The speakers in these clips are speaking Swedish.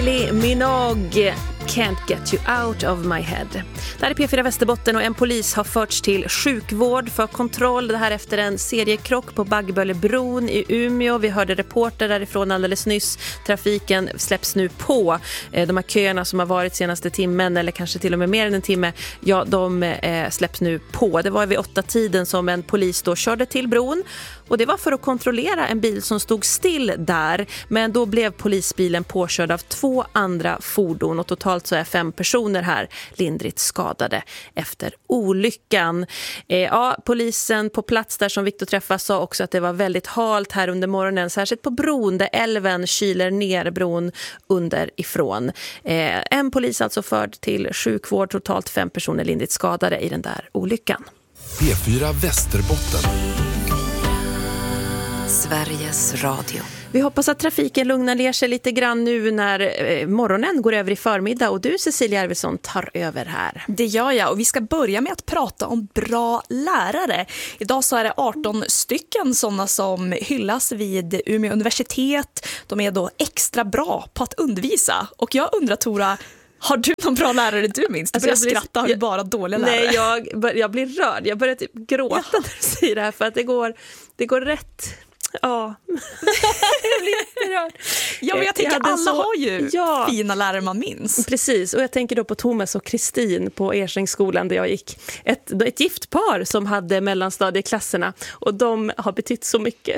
Kylie Minogue, Can't Get You Out of My Head. Det här är P4 Västerbotten och en polis har förts till sjukvård för kontroll. Det här efter en seriekrock på Baggbölebron i Umeå. Vi hörde reporter därifrån alldeles nyss. Trafiken släpps nu på. De här köerna som har varit senaste timmen eller kanske till och med mer än en timme, ja, de släpps nu på. Det var vid 8-tiden som en polis då körde till bron. Och det var för att kontrollera en bil som stod still där. Men då blev polisbilen påkörd av 2 andra fordon. Och totalt så är 5 personer här lindrigt skadade efter olyckan. Ja, polisen på plats där som Victor träffade sa också att det var väldigt halt här under morgonen. Särskilt på bron där älven kyler ner bron underifrån. En polis alltså förd till sjukvård. Totalt 5 personer lindrigt skadade i den där olyckan. P4 Västerbotten. Sveriges Radio. Vi hoppas att trafiken lugnar ner sig lite grann nu när morgonen går över i förmiddag och du, Cecilia Arvidsson, tar över här. Det gör jag och vi ska börja med att prata om bra lärare. Idag så är det 18 stycken sådana som hyllas vid Umeå universitet. De är då extra bra på att undervisa. Och jag undrar, Tora, har du någon bra lärare du minns? Du börjar skratta, har du bara dåliga lärare? Nej, jag blir rörd. Jag börjar typ gråta när du säger det här för att det går rätt. Ja, jag blir jätterörd. Ja, men jag tänker alla har ju fina lärare man minns. Precis, och jag tänker då på Thomas och Kristin på Ersängsskolan där jag gick. Ett gift par som hade mellanstadieklasserna och de har betytt så mycket.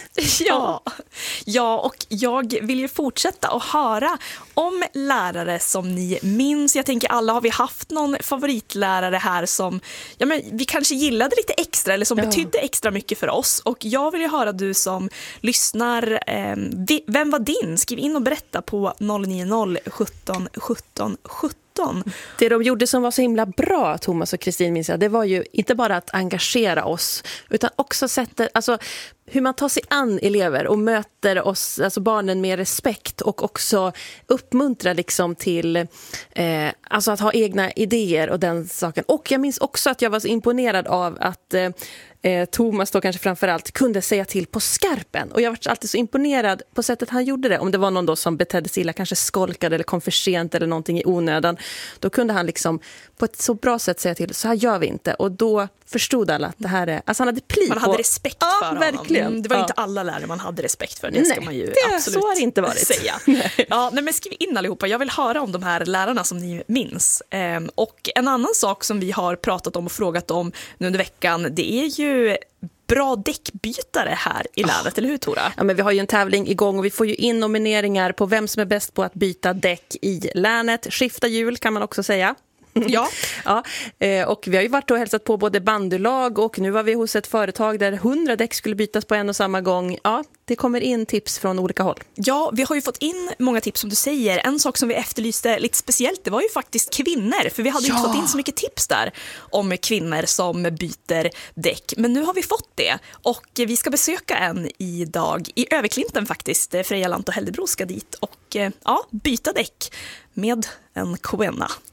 Ja, och jag vill ju fortsätta att höra om lärare som ni minns. Jag tänker alla har vi haft någon favoritlärare här som vi kanske gillade lite extra eller som betydde extra mycket för oss. Och jag vill ju höra du som lyssnar, vem var din? Skriv in och berätta på 090 17 17 17. Det de gjorde som var så himla bra, Thomas och Kristin minns jag, det var ju inte bara att engagera oss utan också hur man tar sig an elever och möter oss, alltså barnen, med respekt och också uppmuntrar liksom till att ha egna idéer och den saken. Och jag minns också att jag var så imponerad av att Thomas då kanske framförallt kunde säga till på skarpen. Och jag var alltid så imponerad på sättet han gjorde det. Om det var någon då som betedde sig illa, kanske skolkade eller kom för sent eller någonting i onödan, då kunde han liksom på ett så bra sätt säga till, så här gör vi inte. Och då förstod alla att det här är... Alltså han hade pli på... Man hade respekt för honom. Verkligen. Det var inte alla lärare man hade respekt för. Det ska man ju absolut så har det inte varit. Säga. Men skriv in allihopa. Jag vill höra om de här lärarna som ni minns. Och en annan sak som vi har pratat om och frågat om nu under veckan, det är ju bra däckbytare här i länet, eller hur, Tora? Ja, men vi har ju en tävling igång och vi får ju in nomineringar på vem som är bäst på att byta däck i länet. Skifta hjul kan man också säga. Ja. Och vi har ju varit och hälsat på både bandylag och nu var vi hos ett företag där 100 däck skulle bytas på en och samma gång. Ja, det kommer in tips från olika håll. Ja, vi har ju fått in många tips som du säger. En sak som vi efterlyste lite speciellt, det var ju faktiskt kvinnor. För vi hade inte fått in så mycket tips där om kvinnor som byter däck. Men nu har vi fått det. Och vi ska besöka en idag i Överklinten faktiskt. Freja Lant och Hällebro ska dit och byta däck med en kvinna.